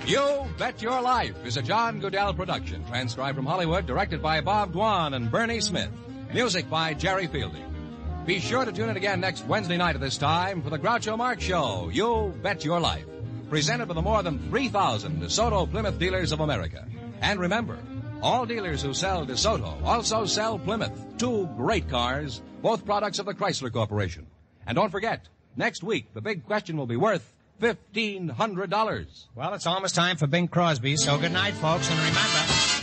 You Bet Your Life is a John Goodell production, transcribed from Hollywood, directed by Bob Dwan and Bernie Smith. Music by Jerry Fielding. Be sure to tune in again next Wednesday night at this time for the Groucho Marx Show, You Bet Your Life, presented by the more than 3,000 DeSoto Plymouth dealers of America. And remember, all dealers who sell DeSoto also sell Plymouth, two great cars, both products of the Chrysler Corporation. And don't forget, next week the big question will be worth $1,500. Well, it's almost time for Bing Crosby, so good night, folks, and remember...